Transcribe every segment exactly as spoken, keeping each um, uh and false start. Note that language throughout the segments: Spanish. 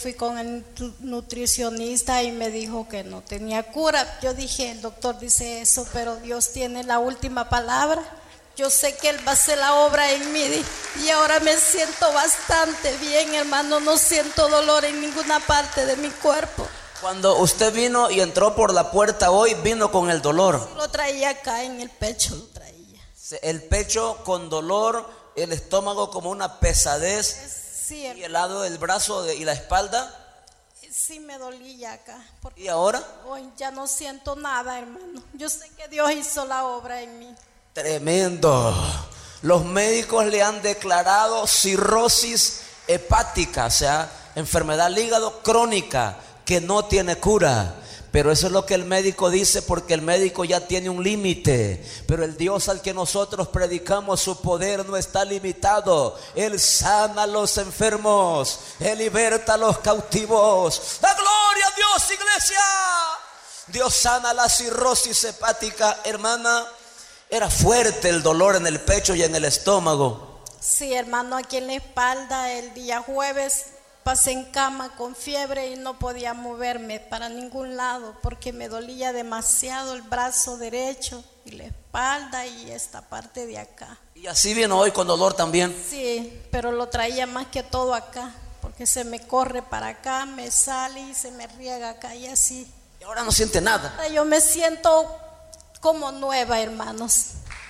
Fui con el nutricionista y me dijo que no tenía cura. Yo dije, el doctor dice eso, pero Dios tiene la última palabra. Yo sé que Él va a hacer la obra en mí y ahora me siento bastante bien, hermano. No siento dolor en ninguna parte de mi cuerpo. Cuando usted vino y entró por la puerta hoy, vino con el dolor. Lo traía acá en el pecho, lo traía. El pecho con dolor, el estómago como una pesadez. Sí, y el lado del brazo de, y la espalda. Sí, me dolía acá. ¿Y ahora? Hoy ya no siento nada, hermano. Yo sé que Dios hizo la obra en mí. Tremendo. Los médicos le han declarado cirrosis hepática, o sea, enfermedad del hígado crónica que no tiene cura. Pero eso es lo que el médico dice, porque el médico ya tiene un límite. Pero el Dios al que nosotros predicamos, su poder no está limitado. Él sana a los enfermos, Él liberta a los cautivos. ¡La gloria a Dios, iglesia! Dios sana la cirrosis hepática, hermana. Era fuerte el dolor en el pecho y en el estómago. Sí, hermano, aquí en la espalda el día jueves pasé en cama con fiebre y no podía moverme para ningún lado porque me dolía demasiado el brazo derecho y la espalda y esta parte de acá. ¿Y así vino hoy con dolor también? Sí, pero lo traía más que todo acá porque se me corre para acá, me sale y se me riega acá y así. ¿Y ahora no siente nada? Ahora yo me siento como nueva, hermanos.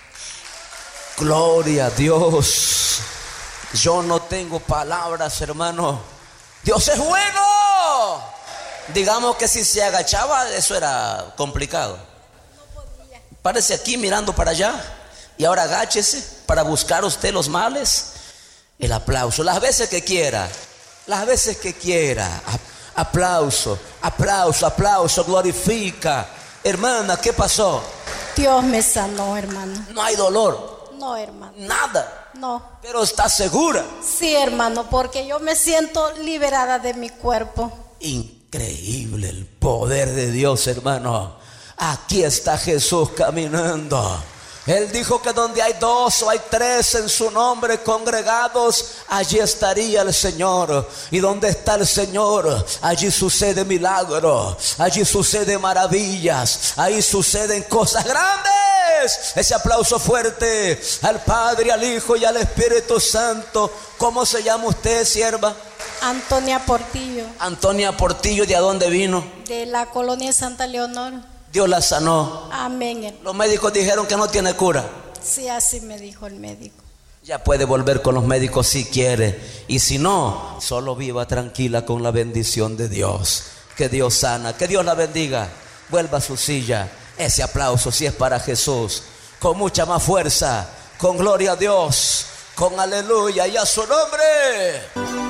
Gloria a Dios. Yo no tengo palabras, hermano. Dios es bueno. Digamos que si se agachaba, eso era complicado. No podía. Párese aquí mirando para allá y ahora agáchese para buscar usted los males. El aplauso, las veces que quiera, las veces que quiera. Aplauso, aplauso, aplauso, glorifica. Hermana, ¿qué pasó? Dios me sanó, hermano. No hay dolor. No, hermano. Nada. No. Pero ¿está segura? Sí, hermano, porque yo me siento liberada de mi cuerpo. Increíble el poder de Dios, hermano. Aquí está Jesús caminando. Él dijo que donde hay dos o hay tres en su nombre congregados, allí estaría el Señor. Y donde está el Señor, allí sucede milagro, allí sucede maravillas, ahí suceden cosas grandes. Ese aplauso fuerte al Padre, al Hijo y al Espíritu Santo. ¿Cómo se llama usted, sierva? Antonia Portillo. Antonia Portillo, ¿de dónde vino? De la colonia Santa Leonor. Dios la sanó. Amén, hermano. Los médicos dijeron que no tiene cura. Sí, así me dijo el médico. Ya puede volver con los médicos si quiere. Y si no, solo viva tranquila con la bendición de Dios. Que Dios sana, que Dios la bendiga. Vuelva a su silla. Ese aplauso si es para Jesús. Con mucha más fuerza. Con gloria a Dios. Con aleluya y a su nombre.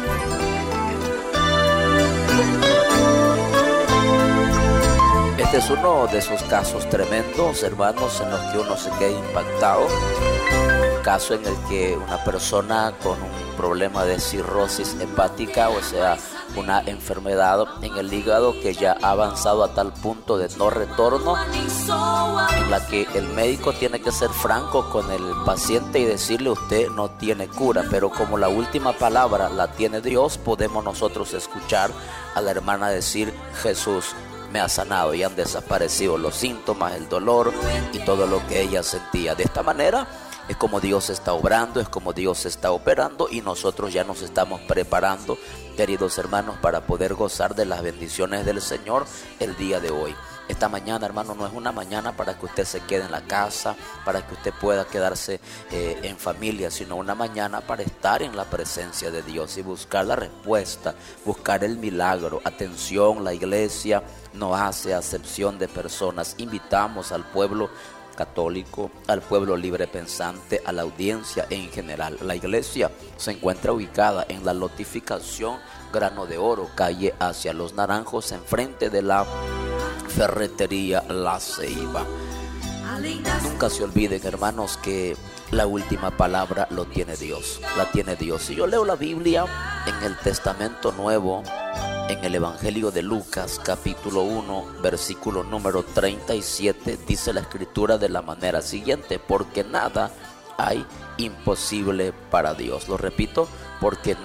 Este es uno de esos casos tremendos, hermanos, en los que uno se queda impactado. Un caso en el que una persona con un problema de cirrosis hepática, o sea, una enfermedad en el hígado que ya ha avanzado a tal punto de no retorno, en la que el médico tiene que ser franco con el paciente y decirle: usted no tiene cura. Pero como la última palabra la tiene Dios, podemos nosotros escuchar a la hermana decir: Jesús me ha sanado, y han desaparecido los síntomas, el dolor y todo lo que ella sentía. De esta manera es como Dios está obrando, es como Dios está operando, y nosotros ya nos estamos preparando, queridos hermanos, para poder gozar de las bendiciones del Señor el día de hoy. Esta mañana, hermano, no es una mañana para que usted se quede en la casa, para que usted pueda quedarse eh, en familia, sino una mañana para estar en la presencia de Dios y buscar la respuesta, buscar el milagro. Atención, la iglesia no hace acepción de personas. Invitamos al pueblo católico, al pueblo libre pensante, a la audiencia en general. La iglesia se encuentra ubicada en la lotificación Grano de Oro, calle Hacia los Naranjos, enfrente de la ferretería La Ceiba. Nunca se olviden, hermanos, que la última palabra lo tiene Dios, la tiene Dios. Si yo leo la Biblia en el Testamento Nuevo, en el Evangelio de Lucas, capítulo uno, versículo número treinta y siete, dice la Escritura de la manera siguiente: porque nada hay imposible para Dios. Lo repito, porque